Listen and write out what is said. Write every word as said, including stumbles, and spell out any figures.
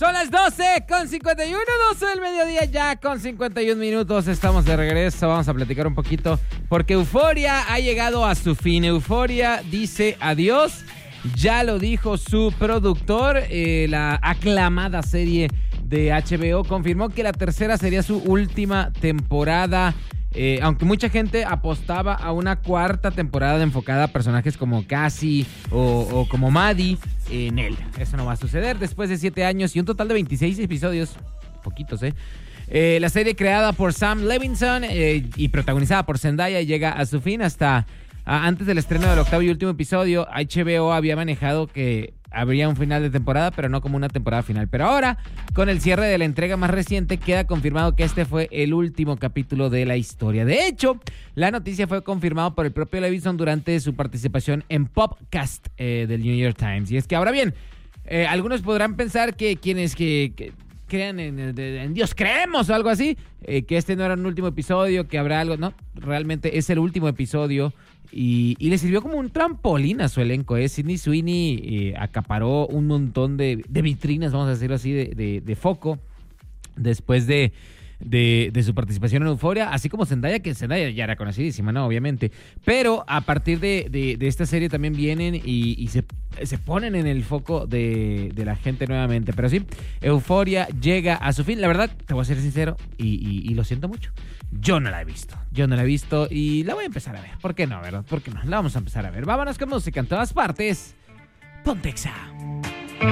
Son las doce con cincuenta y uno, doce del mediodía ya con cincuenta y un minutos. Estamos de regreso, vamos a platicar un poquito porque Euphoria ha llegado a su fin. Euphoria dice adiós, ya lo dijo su productor. Eh, la aclamada serie de H B O confirmó que la tercera sería su última temporada. Eh, aunque mucha gente apostaba a una cuarta temporada enfocada a personajes como Cassie o, o como Maddie, en él. Eso no va a suceder después de siete años y un total de veintiséis episodios. Poquitos, ¿eh? eh la serie creada por Sam Levinson eh, y protagonizada por Zendaya llega a su fin hasta ah, antes del estreno del octavo y último episodio. H B O había manejado que habría un final de temporada, pero no como una temporada final. Pero ahora, con el cierre de la entrega más reciente, queda confirmado que este fue el último capítulo de la historia. De hecho, la noticia fue confirmada por el propio Levinson durante su participación en Popcast eh, del New York Times. Y es que ahora bien, eh, algunos podrán pensar que quienes que, que crean en, en Dios creemos o algo así, eh, que este no era un último episodio, que habrá algo. No, realmente es el último episodio. Y, y le sirvió como un trampolín a su elenco, ¿eh? Sydney Sweeney eh, acaparó un montón de, de vitrinas, vamos a decirlo así, de, de, de foco después de, de, de su participación en Euphoria, así como Zendaya, que Zendaya ya era conocidísima, ¿no? Obviamente. Pero a partir de, de, de esta serie también vienen y, y se, se ponen en el foco de, de la gente nuevamente. Pero sí, Euphoria llega a su fin. La verdad, te voy a ser sincero y, y, y lo siento mucho. Yo no la he visto, yo no la he visto y la voy a empezar a ver. ¿Por qué no, verdad? ¿Por qué no? La vamos a empezar a ver. Vámonos con música en todas partes. Pontexa.